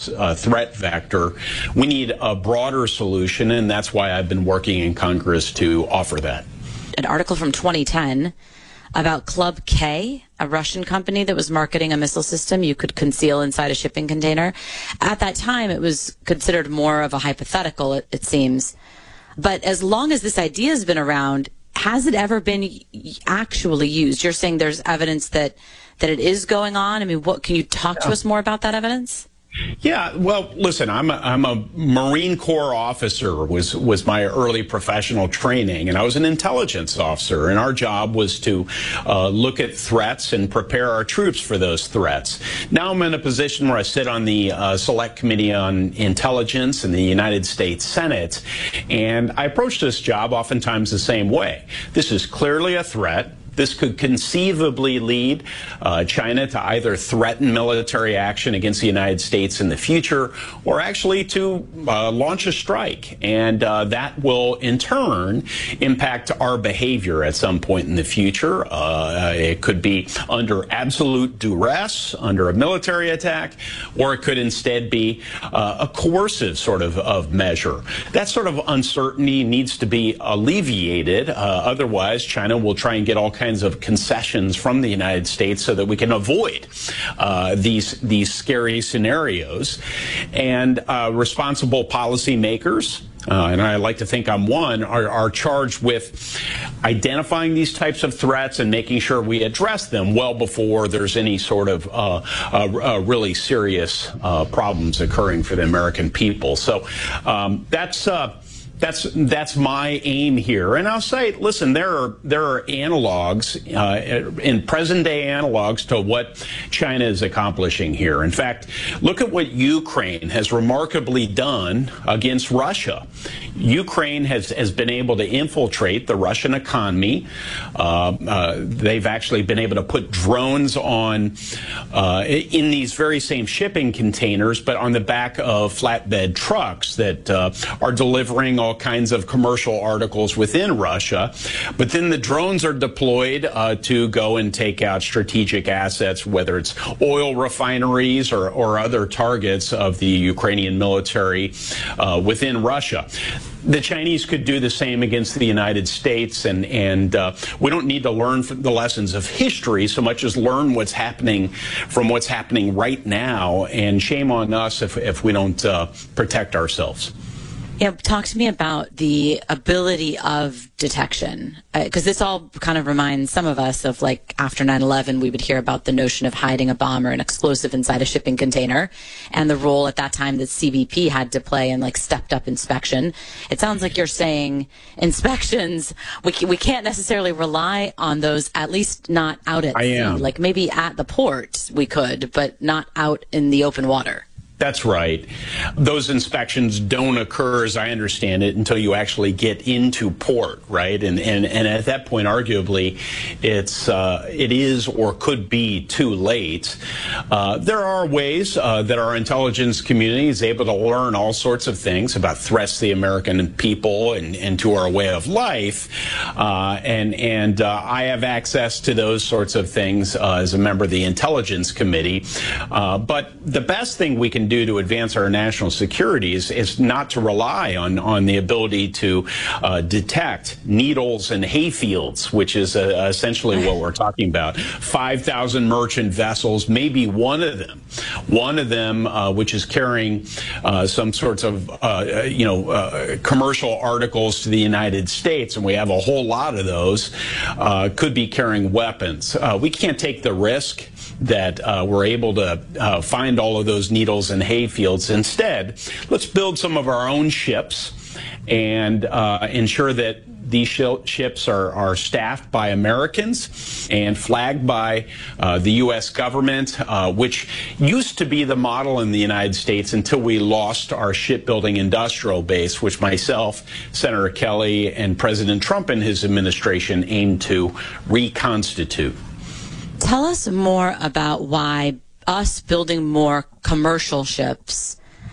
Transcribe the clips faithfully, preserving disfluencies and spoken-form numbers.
this uh, threat vector. We need a broader solution, and that's why I've been working in Congress to offer that. An article from twenty ten about Club K, a Russian company that was marketing a missile system you could conceal inside a shipping container. At that time, it was considered more of a hypothetical, it, it seems. But as long as this idea has been around, has it ever been actually used? You're saying there's evidence that, that it is going on? I mean, what can you talk to us more about that evidence? Yeah, well, listen, I'm a, I'm a Marine Corps officer, was was my early professional training, and I was an intelligence officer, and our job was to uh, look at threats and prepare our troops for those threats. Now I'm in a position where I sit on the uh, Select Committee on Intelligence in the United States Senate, and I approach this job oftentimes the same way. This is clearly a threat. This could conceivably lead uh, China to either threaten military action against the United States in the future or actually to uh, launch a strike. And uh, that will, in turn, impact our behavior at some point in the future. Uh, it could be under absolute duress, under a military attack, or it could instead be uh, a coercive sort of, of measure. That sort of uncertainty needs to be alleviated. Uh, otherwise, China will try and get all kinds of concessions from the United States so that we can avoid uh, these these scary scenarios. And uh, responsible policymakers, uh, and I like to think I'm one, are, are charged with identifying these types of threats and making sure we address them well before there's any sort of uh, uh, uh, really serious uh, problems occurring for the American people. So um, that's uh, That's that's my aim here, and I'll say, listen, there are there are analogs, uh, in present day analogs to what China is accomplishing here. In fact, look at what Ukraine has remarkably done against Russia. Ukraine has has been able to infiltrate the Russian economy. Uh, uh, they've actually been able to put drones on uh, in these very same shipping containers, but on the back of flatbed trucks that uh, are delivering all kinds of commercial articles within Russia. But then the drones are deployed uh, to go and take out strategic assets, whether it's oil refineries or, or other targets of the Ukrainian military uh, within Russia. The Chinese could do the same against the United States, and, and uh, we don't need to learn from the lessons of history so much as learn what's happening from what's happening right now, and shame on us if, if we don't uh, protect ourselves. Yeah, talk to me about the ability of detection, because uh, this all kind of reminds some of us of, like, after nine eleven, we would hear about the notion of hiding a bomb or an explosive inside a shipping container and the role at that time that C B P had to play in, like, stepped up inspection. It sounds like you're saying inspections, we, we can't necessarily rely on those, at least not out at I sea. am. Like, maybe at the port we could, but not out in the open water. That's right. Those inspections don't occur, as I understand it, until you actually get into port, right? And and, and at that point, arguably, it's uh, it is or could be too late. Uh, there are ways uh, that our intelligence community is able to learn all sorts of things about threats to the American people and, and to our way of life. Uh, and and uh, I have access to those sorts of things uh, as a member of the Intelligence Committee. Uh, but the best thing we can do to advance our national security is, is not to rely on, on the ability to uh, detect needles and hayfields, which is uh, essentially what we're talking about. five thousand merchant vessels, maybe one of them, one of them uh, which is carrying uh, some sorts of, uh, you know, uh, commercial articles to the United States, and we have a whole lot of those, uh, could be carrying weapons. Uh, we can't take the risk that uh, we're able to uh, find all of those needles and hayfields. Instead, let's build some of our own ships and uh, ensure that these sh ships are, are staffed by Americans and flagged by uh, the U S government, uh, which used to be the model in the United States until we lost our shipbuilding industrial base, which myself, Senator Kelly, and President Trump and his administration aimed to reconstitute. Tell us more about why us building more commercial ships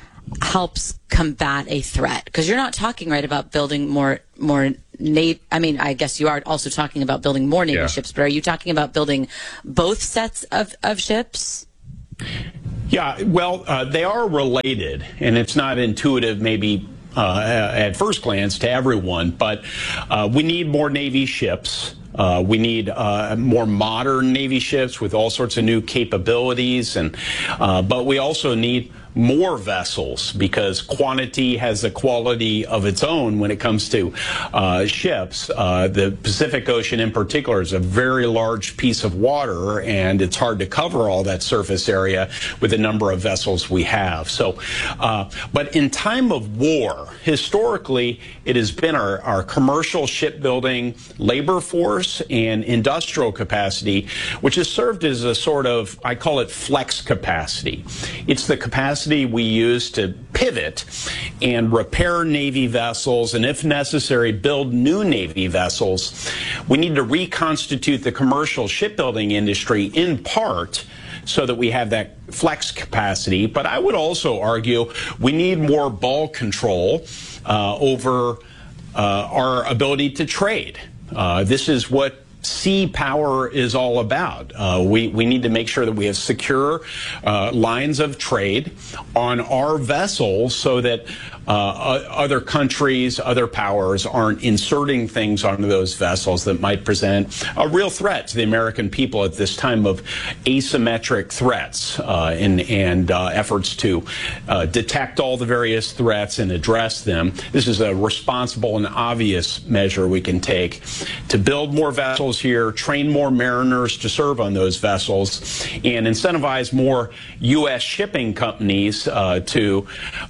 helps combat a threat. Because you're not talking, right, about building more more Navy. I mean, I guess you are also talking about building more Navy yeah. ships, but are you talking about building both sets of, of ships? Yeah, well, uh, they are related, and it's not intuitive maybe uh, at first glance to everyone, but uh, we need more Navy ships. Uh, we need uh, more modern Navy ships with all sorts of new capabilities, and uh, but we also need more vessels because quantity has a quality of its own when it comes to uh, ships. Uh, the Pacific Ocean in particular is a very large piece of water, and it's hard to cover all that surface area with the number of vessels we have. So, uh, but in time of war, historically, it has been our, our commercial shipbuilding labor force and industrial capacity, which has served as a sort of, I call it flex capacity. It's the capacity we use to pivot and repair Navy vessels, and if necessary, build new Navy vessels. We need to reconstitute the commercial shipbuilding industry in part so that we have that flex capacity. But I would also argue we need more ball control uh, over uh, our ability to trade. Uh, this is what sea power is all about. Uh, we, we need to make sure that we have secure uh, lines of trade on our vessels so that uh, other countries, other powers aren't inserting things onto those vessels that might present a real threat to the American people at this time of asymmetric threats uh, and, and uh, efforts to uh, detect all the various threats and address them. This is a responsible and obvious measure we can take to build more vessels here, train more mariners to serve on those vessels, and incentivize more U S shipping companies uh, to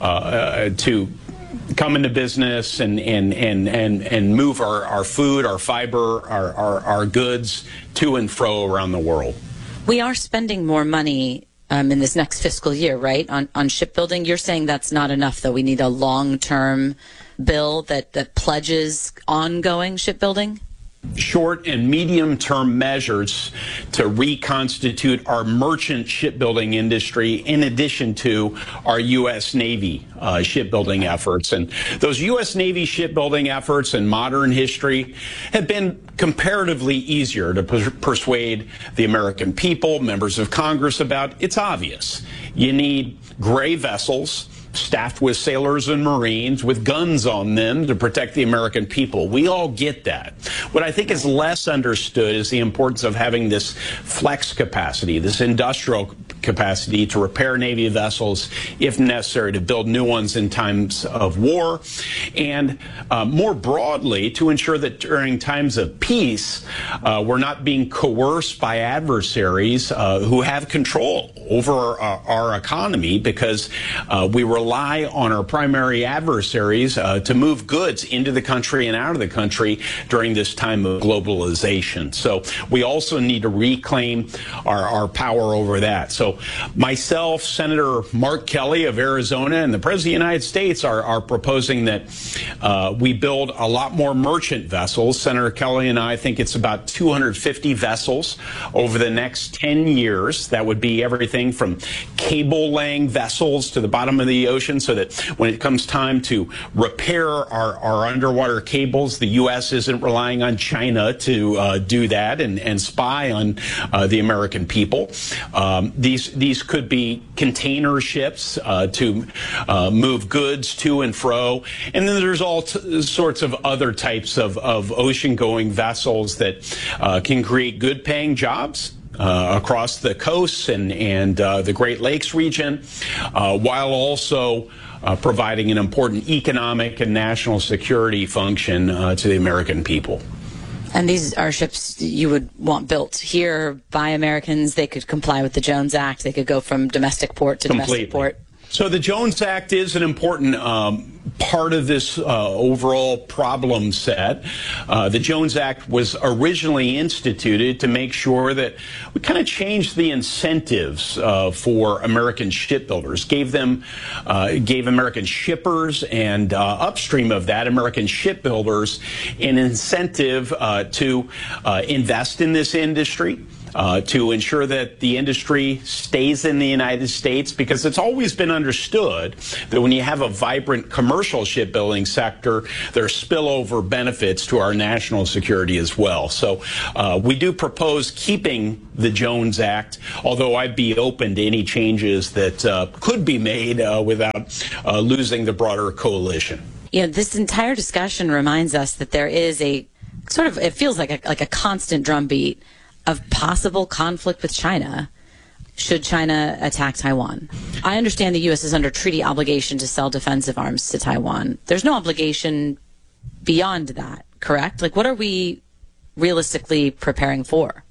uh, to come into business and and and and, and move our, our food, our fiber, our, our our goods to and fro around the world. We are spending more money um, in this next fiscal year, right, on on shipbuilding. You're saying that's not enough, though. We need a long-term bill that that pledges ongoing shipbuilding? Short and medium-term measures to reconstitute our merchant shipbuilding industry in addition to our U S Navy uh, shipbuilding efforts. And those U S Navy shipbuilding efforts in modern history have been comparatively easier to per persuade the American people, members of Congress about. It's obvious. You need gray vessels staffed with sailors and Marines with guns on them to protect the American people. We all get that. What I think is less understood is the importance of having this flex capacity, this industrial capacity to repair Navy vessels if necessary, to build new ones in times of war, and uh, more broadly to ensure that during times of peace uh, we're not being coerced by adversaries uh, who have control over our, our economy, because uh, we rely on our primary adversaries uh, to move goods into the country and out of the country during this time of globalization. So we also need to reclaim our, our power over that. So myself, Senator Mark Kelly of Arizona, and the President of the United States are, are proposing that uh, we build a lot more merchant vessels. Senator Kelly and I think it's about two hundred fifty vessels over the next ten years. That would be everything from cable-laying vessels to the bottom of the ocean, so that when it comes time to repair our, our underwater cables, the U S isn't relying on China to uh, do that and, and spy on uh, the American people. Um, these, these could be container ships uh, to uh, move goods to and fro. And then there's all t sorts of other types of, of ocean-going vessels that uh, can create good-paying jobs Uh, across the coasts and, and uh, the Great Lakes region, uh, while also uh, providing an important economic and national security function uh, to the American people. And these are ships you would want built here by Americans. They could comply with the Jones Act. They could go from domestic port to Completely. domestic port. So the Jones Act is an important um, part of this uh, overall problem set. Uh, the Jones Act was originally instituted to make sure that we kind of changed the incentives uh, for American shipbuilders, gave them, uh, gave American shippers and uh, upstream of that, American shipbuilders, an incentive uh, to uh, invest in this industry. uh, to ensure that the industry stays in the United States, because it's always been understood that when you have a vibrant commercial shipbuilding sector, there are spillover benefits to our national security as well. So uh, we do propose keeping the Jones Act, although I'd be open to any changes that uh, could be made uh, without uh, losing the broader coalition. You know, this entire discussion reminds us that there is a sort of, it feels like a, like a constant drumbeat of possible conflict with China should China attack Taiwan. I understand the U S is under treaty obligation to sell defensive arms to Taiwan. There's no obligation beyond that, correct? Like, what are we realistically preparing for?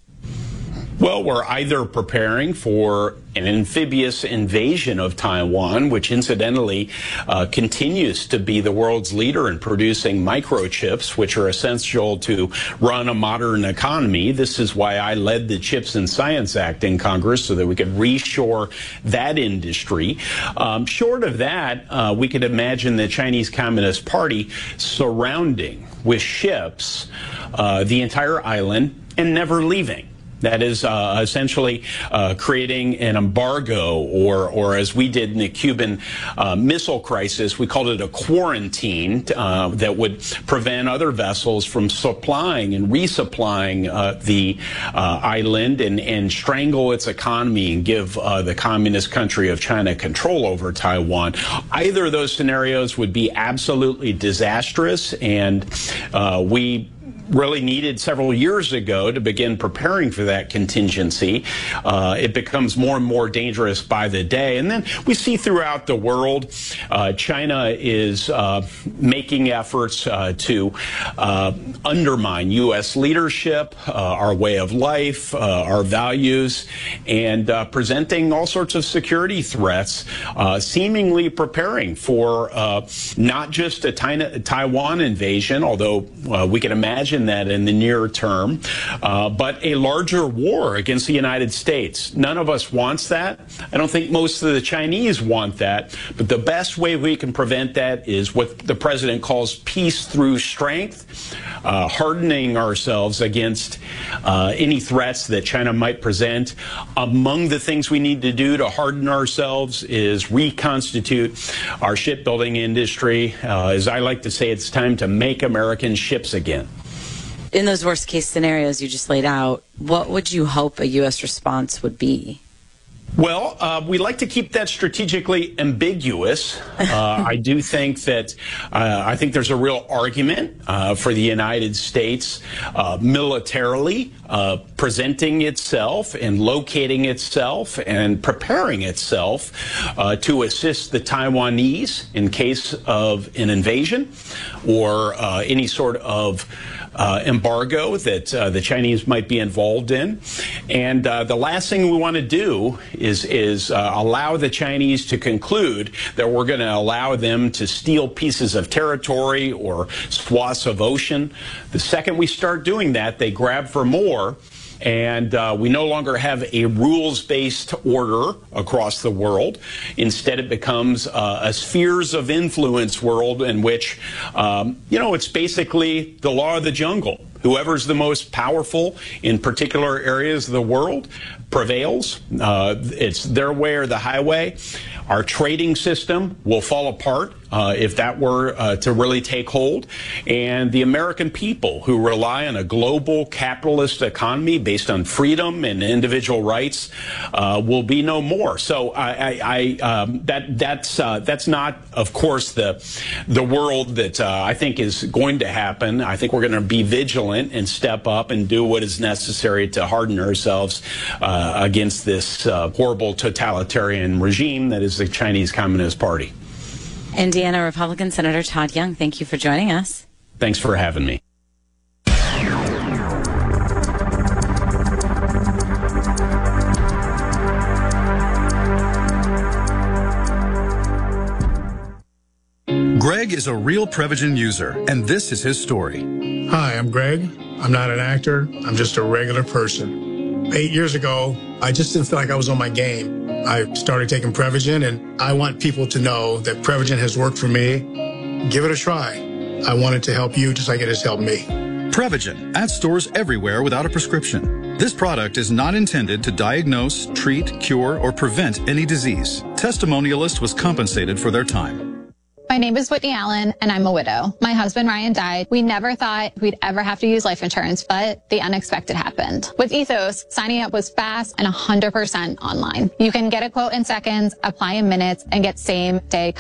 Well, we're either preparing for an amphibious invasion of Taiwan, which incidentally uh, continues to be the world's leader in producing microchips, which are essential to run a modern economy. This is why I led the Chips and Science Act in Congress, so that we could reshore that industry. Um, short of that, uh, we could imagine the Chinese Communist Party surrounding with ships uh, the entire island and never leaving. That is uh, essentially uh, creating an embargo, or, or as we did in the Cuban uh, Missile Crisis, we called it a quarantine uh, that would prevent other vessels from supplying and resupplying uh, the uh, island and, and strangle its economy and give uh, the communist country of China control over Taiwan. Either of those scenarios would be absolutely disastrous, and uh, we really needed several years ago to begin preparing for that contingency. Uh, it becomes more and more dangerous by the day. And then we see throughout the world, uh, China is uh, making efforts uh, to uh, undermine U S leadership, uh, our way of life, uh, our values, and uh, presenting all sorts of security threats, uh, seemingly preparing for uh, not just a Taiwan invasion, although uh, we can imagine that in the near term, uh, but a larger war against the United States. None of us wants that. I don't think most of the Chinese want that, but the best way we can prevent that is what the president calls peace through strength, uh, hardening ourselves against uh, any threats that China might present. Among the things we need to do to harden ourselves is reconstitute our shipbuilding industry. Uh, as I like to say, it's time to make American ships again. In those worst case scenarios you just laid out, what would you hope a U S response would be? Well, uh, we like to keep that strategically ambiguous. Uh, I do think that uh, I think there's a real argument uh, for the United States uh, militarily uh, presenting itself and locating itself and preparing itself uh, to assist the Taiwanese in case of an invasion or uh, any sort of Uh, embargo that uh, the Chinese might be involved in. And uh, the last thing we want to do is, is uh, allow the Chinese to conclude that we're going to allow them to steal pieces of territory or swaths of ocean. The second we start doing that, they grab for more. And uh, we no longer have a rules-based order across the world. Instead, it becomes uh, a spheres of influence world in which, um, you know, it's basically the law of the jungle. Whoever's the most powerful in particular areas of the world prevails. Uh, it's their way or the highway. Our trading system will fall apart uh, if that were uh, to really take hold. And the American people who rely on a global capitalist economy based on freedom and individual rights uh, will be no more. So I, I, I um, that that's uh, that's not, of course, the the world that uh, I think is going to happen. I think we're going to be vigilant and step up and do what is necessary to harden ourselves uh, against this uh, horrible totalitarian regime that is the Chinese Communist Party. Indiana Republican Senator Todd Young, thank you for joining us. Thanks for having me. Greg is a real Prevagen user, and this is his story. Hi, I'm Greg. I'm not an actor. I'm just a regular person. Eight years ago, I just didn't feel like I was on my game. I started taking Prevagen, and I want people to know that Prevagen has worked for me. Give it a try. I want it to help you just like it has helped me. Prevagen, at stores everywhere without a prescription. This product is not intended to diagnose, treat, cure, or prevent any disease. Testimonialist was compensated for their time. My name is Whitney Allen, and I'm a widow. My husband, Ryan, died. We never thought we'd ever have to use life insurance, but the unexpected happened. With Ethos, signing up was fast and one hundred percent online. You can get a quote in seconds, apply in minutes, and get same-day